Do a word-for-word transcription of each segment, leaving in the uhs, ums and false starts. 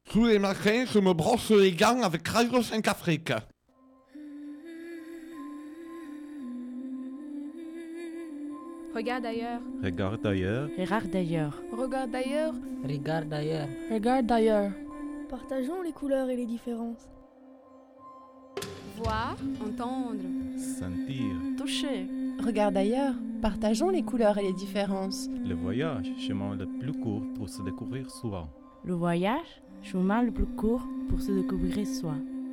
Tous les matins, je me brosse les gants avec Radio cinq Afrique. Regarde ailleurs. Regarde ailleurs. Regarde d'ailleurs. Regarde ailleurs. Regarde ailleurs. Regarde d'ailleurs. Partageons les couleurs et les différences. Voir, entendre. Sentir. Toucher. Regarde d'ailleurs. Partageons les couleurs et les différences. Le voyage, chemin le plus court pour se découvrir soi. Le voyage, chemin le plus court pour se découvrir soi.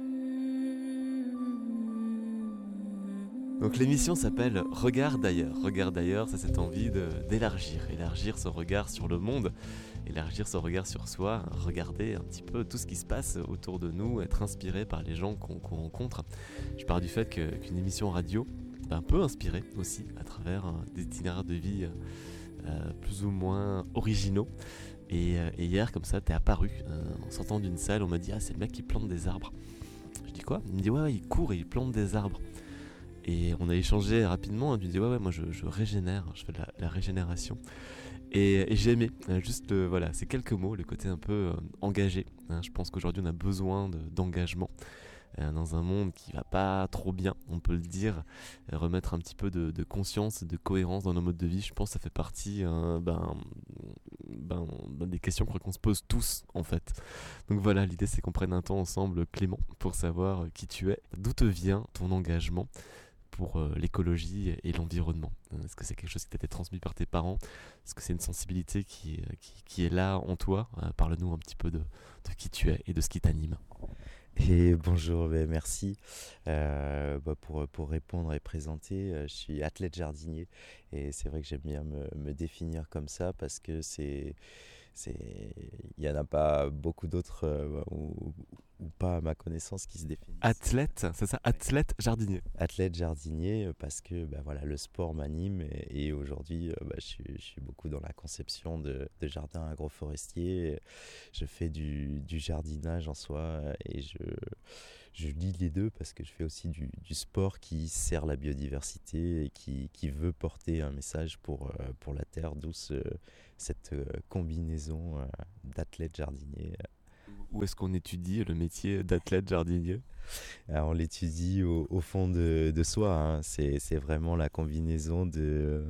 Donc l'émission s'appelle Regarde d'ailleurs. Regarde d'ailleurs, c'est cette envie de, d'élargir, élargir son regard sur le monde, élargir son regard sur soi, regarder un petit peu tout ce qui se passe autour de nous, être inspiré par les gens qu'on, qu'on rencontre. Je pars du fait que, qu'une émission radio ben, peut inspirer aussi à travers euh, des itinéraires de vie euh, plus ou moins originaux. Et, euh, et hier, comme ça, t'es apparu euh, en sortant d'une salle, on m'a dit « Ah, c'est le mec qui plante des arbres ». Je dis quoi ? Il me dit « Ouais, ouais, il court et il plante des arbres ». Et on a échangé rapidement, et tu me dis ouais ouais moi je, je régénère, je fais de la, la régénération. Et, et j'ai aimé, euh, juste euh, voilà, ces quelques mots, le côté un peu euh, engagé. Hein, je pense qu'aujourd'hui on a besoin de, d'engagement euh, dans un monde qui va pas trop bien, on peut le dire. Euh, remettre un petit peu de, de conscience, de cohérence dans nos modes de vie, je pense que ça fait partie euh, ben, ben, ben, des questions qu'on se pose tous en fait. Donc voilà, l'idée c'est qu'on prenne un temps ensemble, Clément, pour savoir qui tu es, d'où te vient ton engagement pour euh, l'écologie et l'environnement. Est-ce que c'est quelque chose qui t'a été transmis par tes parents ? Est-ce que c'est une sensibilité qui, qui, qui est là en toi ? euh, Parle-nous un petit peu de, de qui tu es et de ce qui t'anime. Et bonjour, ben merci. Euh, bah pour, pour répondre et présenter, euh, je suis athlète jardinier et c'est vrai que j'aime bien me, me définir comme ça parce que c'est, c'est, il n'y en a pas beaucoup d'autres euh, ou, ou pas à ma connaissance qui se définissent. Athlète, c'est ça, athlète jardinier. Athlète jardinier parce que bah voilà, le sport m'anime et, et aujourd'hui bah, je, suis, je suis beaucoup dans la conception de, de jardins agroforestiers. Je fais du, du jardinage en soi et je, je lie les deux parce que je fais aussi du, du sport qui sert la biodiversité et qui, qui veut porter un message pour, pour la terre, d'où ce, cette combinaison d'athlète jardinier. Où est-ce qu'on étudie le métier d'athlète jardinier ? Alors, on l'étudie au, au fond de, de soi, hein. c'est, c'est vraiment la combinaison de,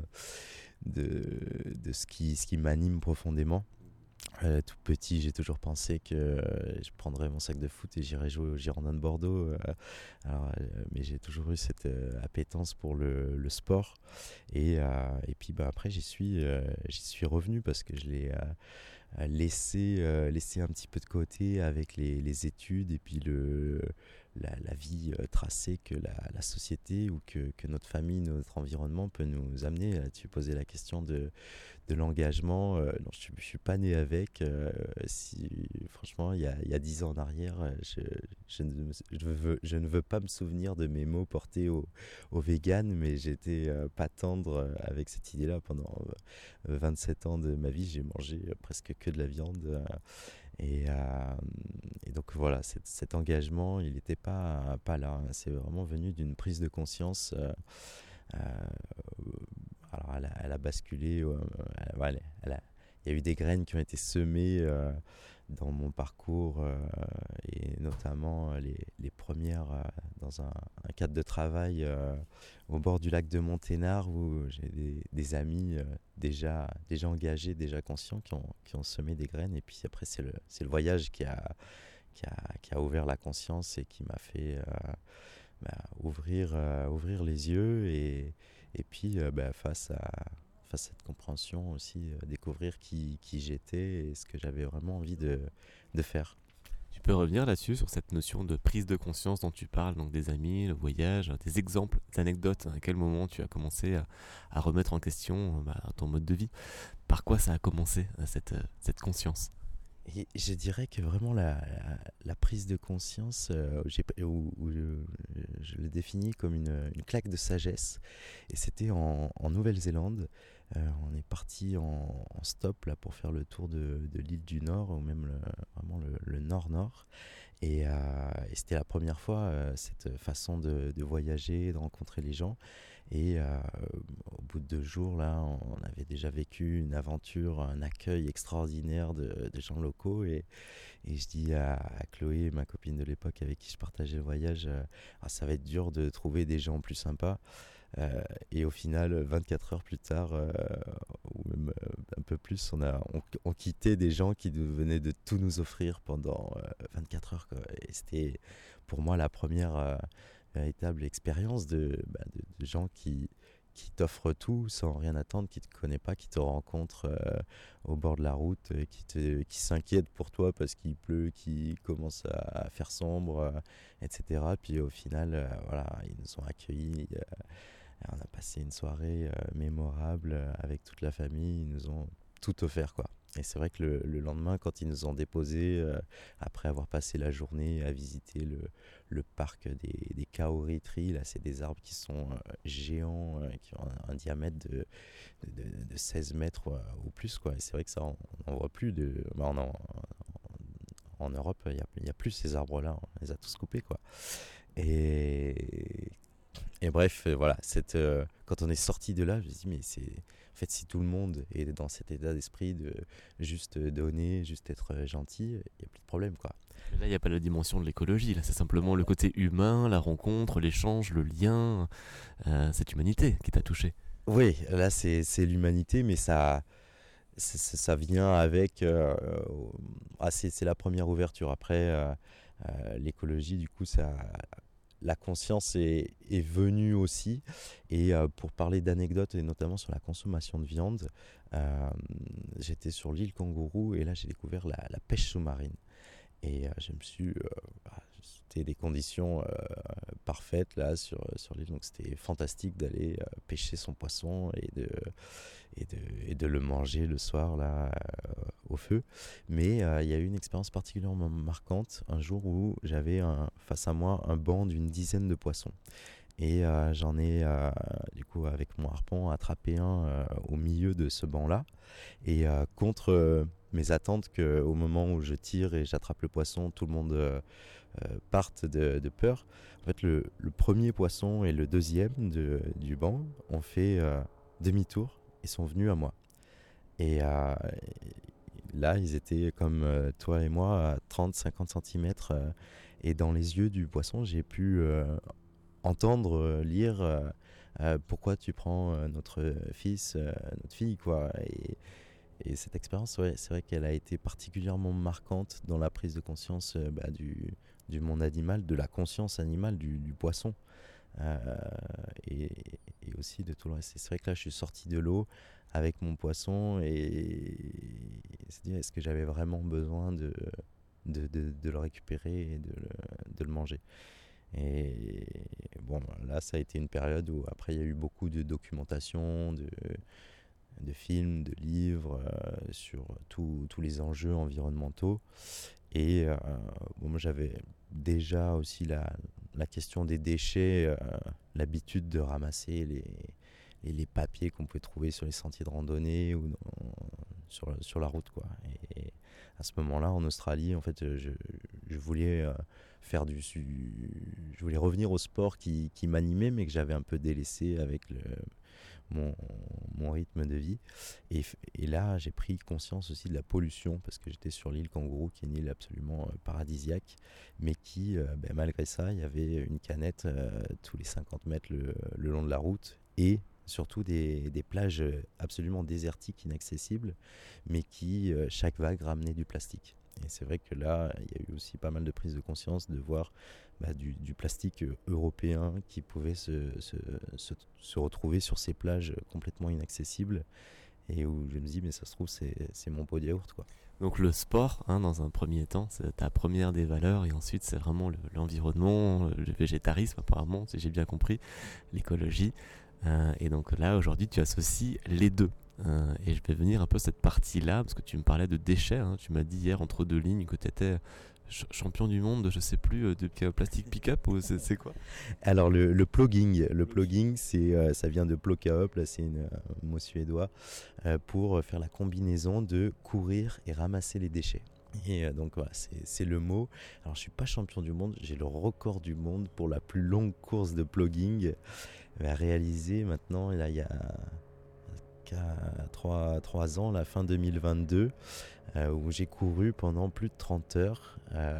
de, de ce qui, ce qui m'anime profondément. Euh, tout petit, j'ai toujours pensé que euh, je prendrais mon sac de foot et j'irais jouer au Girondins de Bordeaux. Euh, alors, euh, mais j'ai toujours eu cette euh, appétence pour le, le sport. Et, euh, et puis bah, après, j'y suis, euh, j'y suis revenu parce que je l'ai euh, laissé, euh, laissé un petit peu de côté avec les, les études et puis le, la, la vie euh, tracée que la, la société ou que, que notre famille, notre environnement peut nous amener. Tu posais la question de, de l'engagement. Euh, non, je ne suis pas né avec. Euh, si, franchement, il y a, il y a dix ans en arrière, je, je, ne, je, veux, je ne veux pas me souvenir de mes mots portés au, au vegan, mais j'étais euh, pas tendre avec cette idée-là. Pendant euh, vingt-sept ans de ma vie, j'ai mangé presque que de la viande. Euh, et, euh, et donc voilà, cet, cet engagement, il n'était pas, pas là. C'est vraiment venu d'une prise de conscience. Euh, euh, alors elle a, elle a basculé. Euh, elle, elle a, il y a eu des graines qui ont été semées euh, dans mon parcours euh, et notamment les, les premières euh, dans un, un cadre de travail euh, au bord du lac de Monténard où j'ai des, des amis euh, déjà, déjà engagés, déjà conscients qui ont, qui ont semé des graines. Et puis après, c'est le, c'est le voyage qui a, qui, a, qui a ouvert la conscience et qui m'a fait euh, bah, ouvrir, euh, ouvrir les yeux et, et puis euh, bah, face à... face à cette compréhension aussi, euh, découvrir qui, qui j'étais et ce que j'avais vraiment envie de, de faire. Tu peux revenir là-dessus, sur cette notion de prise de conscience dont tu parles, donc des amis, le voyage, des exemples, des anecdotes, à quel moment tu as commencé à, à remettre en question bah, ton mode de vie ? Par quoi ça a commencé, cette, cette conscience ? Et je dirais que vraiment la, la, la prise de conscience, euh, j'ai, où, où je, je le définis comme une, une claque de sagesse, et c'était en, en Nouvelle-Zélande. Euh, on est parti en, en stop là pour faire le tour de, de l'île du Nord, ou même le, vraiment le, le Nord-Nord. Et, euh, et c'était la première fois euh, cette façon de, de voyager, de rencontrer les gens. Et euh, au bout de deux jours, là, on avait déjà vécu une aventure, un accueil extraordinaire de, de gens locaux. Et, et je dis à, à Chloé, ma copine de l'époque avec qui je partageais le voyage, euh, ah, ça va être dur de trouver des gens plus sympas. Euh, et au final, vingt-quatre heures plus tard, euh, ou même euh, un peu plus, on a on, on quittait des gens qui nous- venaient de tout nous offrir pendant euh, vingt-quatre heures, quoi. Et c'était pour moi la première euh, véritable expérience de, bah, de, de gens qui, qui t'offrent tout sans rien attendre, qui te connaissent pas, qui te rencontrent euh, au bord de la route, euh, qui, te, qui s'inquiètent pour toi parce qu'il pleut, qui commence à, à faire sombre, euh, et cetera. Puis au final, euh, voilà, ils nous ont accueillis. euh, on a passé une soirée euh, mémorable euh, avec toute la famille. Ils nous ont tout offert, quoi. Et c'est vrai que le, le lendemain, quand ils nous ont déposés, euh, après avoir passé la journée à visiter le, le parc des, des Kaori Trees, là, c'est des arbres qui sont euh, géants, euh, qui ont un, un diamètre de, de, de- de seize mètres euh, ou plus, quoi. Et c'est vrai que ça, on n'en voit plus. De, bah, on en, en Europe, il n'y a, il y a plus ces arbres-là. On les a tous coupés, quoi. Et et bref, euh, voilà, cette, euh, quand on est sorti de là, je me suis dit, mais c'est. En fait, si tout le monde est dans cet état d'esprit de juste donner, juste être euh, gentil, il n'y a plus de problème, quoi. Mais là, il n'y a pas la dimension de l'écologie, là, c'est simplement le côté humain, la rencontre, l'échange, le lien, euh, cette humanité qui t'a touché. Oui, là, c'est c'est l'humanité, mais ça, ça, ça- ça vient avec. euh, ah, c'est c'est la première ouverture. Après, euh, euh, l'écologie, du coup, ça. La conscience est, est venue aussi. Et euh, pour parler d'anecdotes, et notamment sur la consommation de viande, euh, j'étais sur l'île Kangourou et là j'ai découvert la, la pêche sous-marine. Et euh, je me suis. euh, bah, c'était des conditions euh, parfaites là sur, sur l'île, donc c'était fantastique d'aller euh, pêcher son poisson et de, et, de, et de le manger le soir là euh, au feu. Mais euh, il y a eu une expérience particulièrement marquante un jour où j'avais un- face à moi un banc d'une dizaine de poissons. Et euh, j'en ai, euh, du coup, avec mon harpon, attrapé un euh, au milieu de ce banc-là. Et euh, contre euh, mes attentes, qu'au moment où je tire et j'attrape le poisson, tout le monde euh, euh, parte de, de peur. En fait, le, le premier poisson et le deuxième de- du banc ont fait euh, demi-tour et sont venus à moi. Et euh, là, ils étaient comme euh, toi et moi, à trente à cinquante centimètres. euh, et dans les yeux du poisson, j'ai pu euh, entendre, euh, lire euh, euh, pourquoi tu prends euh, notre fils, euh, notre fille, quoi. Et, et cette expérience, ouais, c'est vrai qu'elle a été particulièrement marquante dans la prise de conscience euh, bah, du, du monde animal, de la conscience animale du, du poisson. Euh, et, et aussi de tout le reste. Et c'est vrai que là, je suis sorti de l'eau avec mon poisson et, et se dire, est-ce que j'avais vraiment besoin de, de, de, de le récupérer et de le, de le manger. Et bon, là, ça a été une période où après, il y a eu beaucoup de documentation, de, de films, de livres euh, sur tous tous les enjeux environnementaux. Et euh, bon, moi, j'avais déjà aussi la, la question des déchets, euh, l'habitude de ramasser les, les, les papiers qu'on pouvait trouver sur les sentiers de randonnée ou dans- sur, sur la route, quoi. Et à ce moment-là, en Australie, en fait, je, je voulais euh, faire du, su- je voulais revenir au sport qui, qui m'animait, mais que j'avais un peu délaissé avec le, mon, mon rythme de vie. Et, f- et là, j'ai pris conscience aussi de la pollution, parce que j'étais sur l'île Kangourou, qui est une île absolument euh, paradisiaque, mais qui, euh, ben, malgré ça, il y avait une canette euh, tous les cinquante mètres le, le long de la route, et surtout des, des plages absolument désertiques, inaccessibles, mais qui, euh, chaque vague, ramenait du plastique. Et c'est vrai que là, il y a eu aussi pas mal de prise de conscience de voir bah, du, du plastique euh, européen qui pouvait se, se, se, se retrouver sur ces plages complètement inaccessibles et où je me dis, mais ça se trouve, c'est, c'est mon pot de yaourt, quoi. Donc le sport, hein, dans un premier temps, c'est ta première des valeurs, et ensuite c'est vraiment le- l'environnement, le végétarisme apparemment, si j'ai bien compris, l'écologie. Euh, et donc là, aujourd'hui, tu associes les deux. Euh, et je vais venir un peu à cette partie-là, parce que tu me parlais de déchets, hein. Tu m'as dit hier, entre deux lignes, que tu étais ch- champion du monde de, je sais plus, euh, de pi- plastic pick-up, ou c'est c'est quoi? Alors le, le plugging, le plugging, c'est euh, ça vient de plocka up, là c'est une, euh, un mot suédois euh, pour faire la combinaison de courir et ramasser les déchets. Et euh, donc voilà, c'est, c'est le mot. Alors je suis pas champion du monde, j'ai le record du monde pour la plus longue course de plugging. bah, réalisé maintenant, là, il y a trois ans, la fin deux mille vingt-deux, euh, où j'ai couru pendant plus de trente heures euh,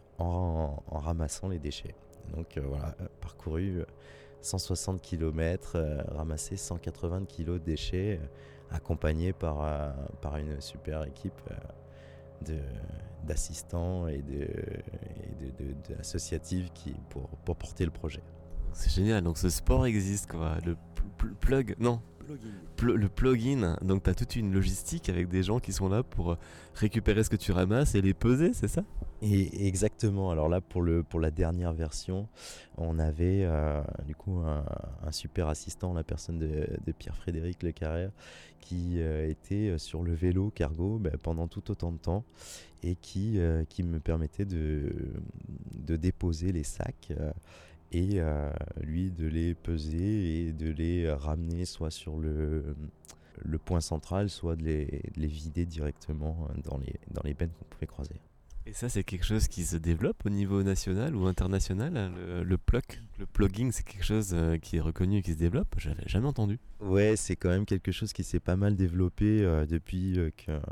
en, en ramassant les déchets. Donc euh, voilà, parcouru cent soixante kilomètres, euh, ramassé cent quatre-vingts kilos de déchets, euh, accompagné par, euh, par une super équipe euh, de, d'assistants et, de, et de, de, de associatives qui, pour, pour porter le projet. C'est génial, donc ce sport existe quoi, le pl- plug, non Pl- le plugin, donc tu as toute une logistique avec des gens qui sont là pour récupérer ce que tu ramasses et les peser, c'est ça? Et exactement, alors là pour, le, pour la dernière version, on avait euh, du coup un, un super assistant, la personne de, de Pierre-Frédéric Lecarrière, qui euh, était sur le vélo cargo bah, pendant tout autant de temps et qui, euh, qui me permettait de, de déposer les sacs euh, et euh, lui de les peser et de les ramener soit sur le, le point central, soit de les, de les vider directement dans les, dans les bennes qu'on pouvait croiser. Et ça, c'est quelque chose qui se développe au niveau national ou international, le, le plug, le plugging, c'est quelque chose qui est reconnu et qui se développe? Je l'avais jamais entendu. Ouais, c'est quand même quelque chose qui s'est pas mal développé euh, depuis euh, qu'un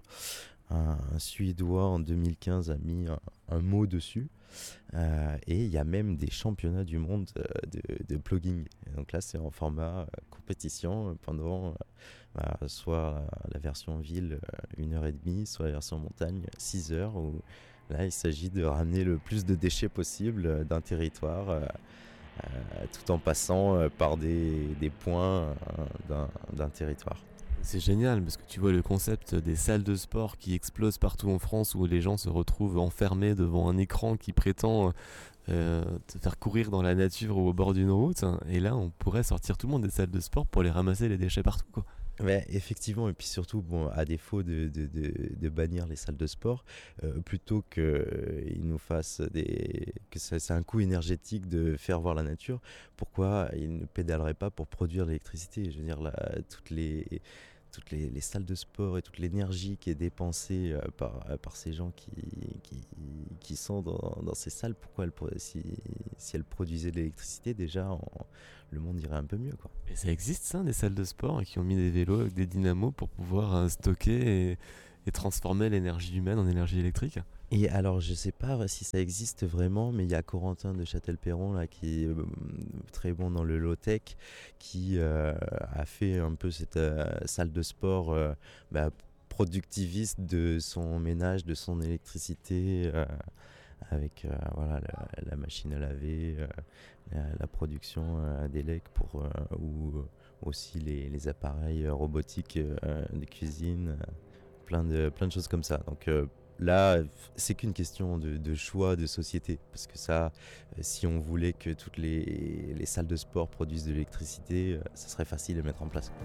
un Suédois en deux mille quinze a mis un, un mot dessus. Euh, et il y a même des championnats du monde euh, de, de plugging. Et donc là, c'est en format euh, compétition pendant euh, bah, soit la version ville euh, une heure et demie, soit la version montagne six heures. Où là, il s'agit de ramener le plus de déchets possible euh, d'un territoire, euh, euh, tout en passant euh, par des, des points euh, d'un, d'un territoire. C'est génial parce que tu vois le concept des salles de sport qui explosent partout en France où les gens se retrouvent enfermés devant un écran qui prétend euh, te faire courir dans la nature ou au bord d'une route. Et là, on pourrait sortir tout le monde des salles de sport pour les ramasser les déchets partout, quoi. Ouais, effectivement, et puis surtout, bon, à défaut de, de, de, de bannir les salles de sport, euh, plutôt qu'ils euh, nous fassent des. que ça, c'est un coût énergétique de faire voir la nature, pourquoi ils ne pédaleraient pas pour produire l'électricité? Je veux dire, là, toutes les. toutes les, les salles de sport et toute l'énergie qui est dépensée euh, par, euh, par ces gens qui, qui, qui sont dans, dans ces salles, pourquoi elles, si, si elles produisaient de l'électricité, déjà, en, le monde irait un peu mieux, quoi. Et ça existe, ça, des salles de sport qui ont mis des vélos avec des dynamos pour pouvoir euh, stocker et, et transformer l'énergie humaine en énergie électrique? Et alors, je sais pas si ça existe vraiment, mais il y a Corentin de Châtel-Perron là, qui est euh, très bon dans le low-tech, qui euh, a fait un peu cette euh, salle de sport euh, bah, productiviste de son ménage, de son électricité, euh, avec euh, voilà, la, la machine à laver, euh, la, la production euh, d'élec pour, euh, ou aussi les, les appareils robotiques euh, de cuisine, euh, plein, de, plein de choses comme ça. Donc, euh, là, c'est qu'une question de, de choix de société, parce que ça, si on voulait que toutes les, les salles de sport produisent de l'électricité, ça serait facile à mettre en place.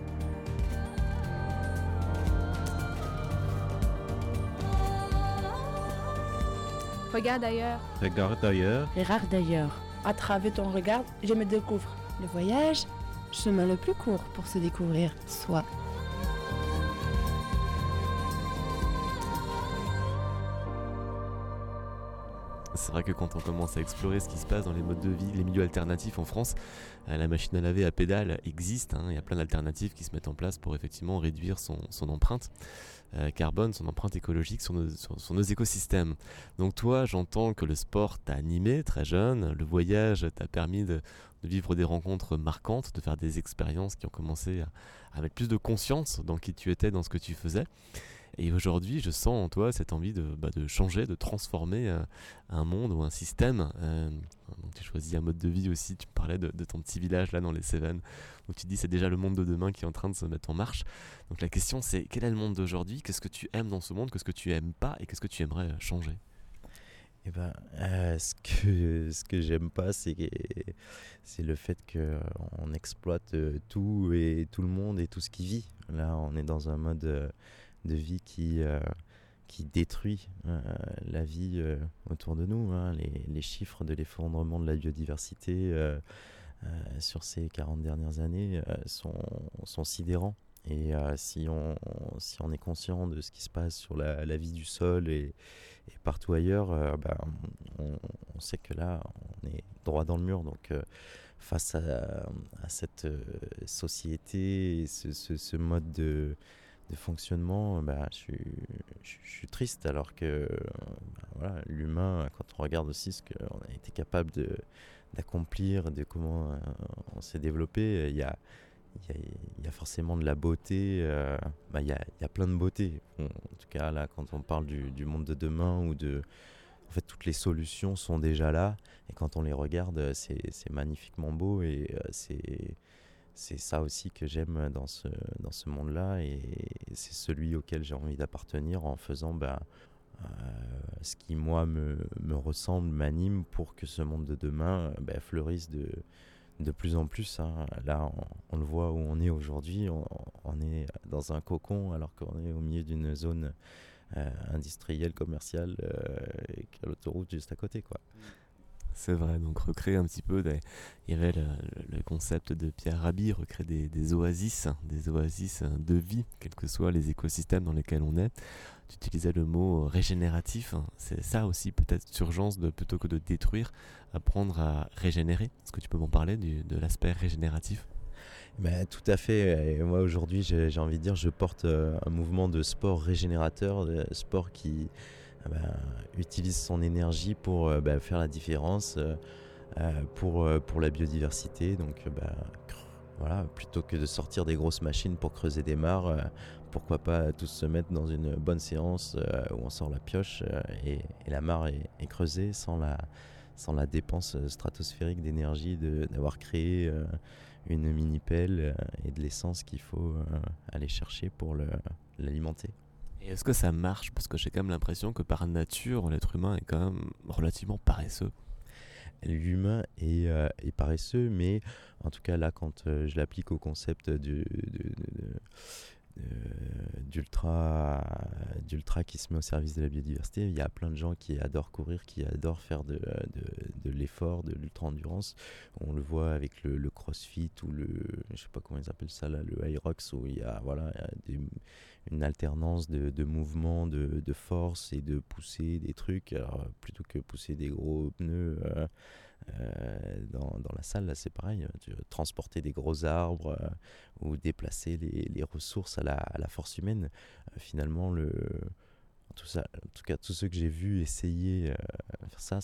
Regarde ailleurs. Regarde ailleurs. Regarde d'ailleurs. À travers ton regard, je me découvre. Le voyage, chemin le plus court pour se découvrir soi. C'est vrai que quand on commence à explorer ce qui se passe dans les modes de vie, les milieux alternatifs en France, euh, la machine à laver à pédale existe, hein, il y a plein d'alternatives qui se mettent en place pour effectivement réduire son, son empreinte euh, carbone, son empreinte écologique sur nos, sur, sur nos écosystèmes. Donc toi, j'entends que le sport t'a animé très jeune, le voyage t'a permis de, de vivre des rencontres marquantes, de faire des expériences qui ont commencé à, à mettre plus de conscience dans qui tu étais, dans ce que tu faisais. Et aujourd'hui, je sens en toi cette envie de, bah, de changer, de transformer euh, un monde ou un système. Euh, donc tu as choisi un mode de vie aussi, tu me parlais de, de ton petit village là dans les Cévennes, où tu dis c'est déjà le monde de demain qui est en train de se mettre en marche. Donc la question c'est, quel est le monde d'aujourd'hui? Qu'est-ce que tu aimes dans ce monde? Qu'est-ce que tu aimes pas? Et qu'est-ce que tu aimerais changer? Eh ben, euh, ce que ce que j'aime pas, c'est c'est le fait que on exploite tout et tout le monde et tout ce qui vit. Là, on est dans un mode euh, de vie qui euh, qui détruit euh, la vie euh, autour de nous, hein. Les, les chiffres de l'effondrement de la biodiversité euh, euh, sur ces quarante dernières années euh, sont sont sidérants. Et euh, si on si on est conscient de ce qui se passe sur la, la vie du sol et, et partout ailleurs, euh, bah, on, on sait que là on est droit dans le mur. Donc euh, face à, à cette euh, société et ce, ce, ce mode de, de fonctionnement, bah, je, suis, je, je suis triste, alors que bah, voilà, l'humain, quand on regarde aussi ce qu'on a été capable de, d'accomplir, de comment euh, on s'est développé, il y a, il y, a, il y a forcément de la beauté, euh, bah, il, y a, il y a plein de beauté. Bon, en tout cas, là, quand on parle du, du monde de demain, ou de... En fait, toutes les solutions sont déjà là, et quand on les regarde, c'est, c'est magnifiquement beau, et euh, c'est, c'est ça aussi que j'aime dans ce, dans ce monde-là, et c'est celui auquel j'ai envie d'appartenir, en faisant bah, euh, ce qui, moi, me, me ressemble, m'anime, pour que ce monde de demain bah, fleurisse de, de plus en plus. Hein. Là, on, on le voit où on est aujourd'hui, on, on est dans un cocon, alors qu'on est au milieu d'une zone Euh, industriel, commercial, euh, et qu'il y a l'autoroute juste à côté, quoi. C'est vrai, donc recréer un petit peu, des... il y avait le, le concept de Pierre Rabhi, recréer des, des oasis, hein, des oasis de vie, quels que soient les écosystèmes dans lesquels on est. Tu utilisais le mot régénératif, hein. C'est ça aussi peut-être l'urgence, de, plutôt que de détruire, apprendre à régénérer. Est-ce que tu peux m'en parler du, de l'aspect régénératif ? Ben, tout à fait. Et moi, aujourd'hui, j'ai, j'ai envie de dire, je porte euh, un mouvement de sport régénérateur, de sport qui ben, utilise son énergie pour euh, ben, faire la différence, euh, pour, euh, pour la biodiversité. Donc, ben, voilà, plutôt que de sortir des grosses machines pour creuser des mares, euh, pourquoi pas tous se mettre dans une bonne séance euh, où on sort la pioche euh, et, et la mare est, est creusée sans la, sans la dépense stratosphérique d'énergie de, d'avoir créé euh, une mini-pelle euh, et de l'essence qu'il faut euh, aller chercher pour le, l'alimenter. Et est-ce que ça marche ? Parce que j'ai quand même l'impression que par nature, l'être humain est quand même relativement paresseux. L'humain est, euh, est paresseux, mais en tout cas là, quand euh, je l'applique au concept de, de, de, de, de, d'ultra, d'ultra qui se met au service de la biodiversité, il y a plein de gens qui adorent courir, qui adorent faire de, de, de l'effort, de l'ultra-endurance. On le voit avec le, le crossfit ou le, je sais pas comment ils appellent ça là, le Hyrox, où il y a, voilà, il y a des, une alternance de, de mouvements, de, de force et de pousser des trucs. Alors, plutôt que pousser des gros pneus euh, euh, dans, dans la salle, là c'est pareil, tu veux transporter des gros arbres euh, ou déplacer les, les ressources à la, à la force humaine. Euh, finalement, le, tout ça, en tout cas, tous ceux que j'ai vus essayer euh, faire ça,